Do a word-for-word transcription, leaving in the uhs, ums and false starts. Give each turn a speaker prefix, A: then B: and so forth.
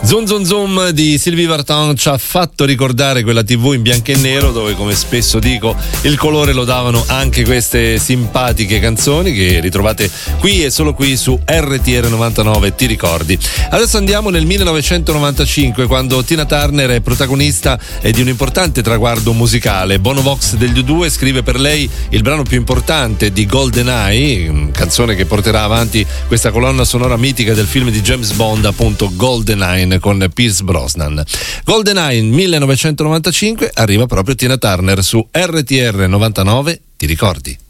A: Zoom Zoom Zoom di Sylvie Vartan ci ha fatto ricordare quella tivù in bianco e nero dove, come spesso dico, il colore lo davano anche queste simpatiche canzoni che ritrovate qui e solo qui su R T R novantanove, ti ricordi. Adesso andiamo nel millenovecentonovantacinque, quando Tina Turner è protagonista di un importante traguardo musicale. Bono Vox degli U due scrive per lei il brano più importante di GoldenEye, canzone che porterà avanti questa colonna sonora mitica del film di James Bond, appunto GoldenEye, con Pierce Brosnan. GoldenEye millenovecentonovantacinque, arriva proprio Tina Turner su R T R novantanove, ti ricordi?